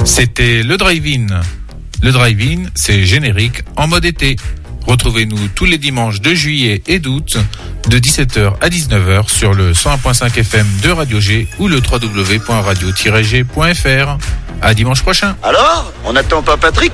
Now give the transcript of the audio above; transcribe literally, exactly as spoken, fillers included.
C'était le Drive-In. Le Drive-In, c'est générique en mode été. Retrouvez-nous tous les dimanches de juillet et d'août de dix-sept heures à dix-neuf heures sur le cent un point cinq F M de Radio G ou le w w w point radio tiret g point f r. À dimanche prochain. Alors, on n'attend pas Patrick ?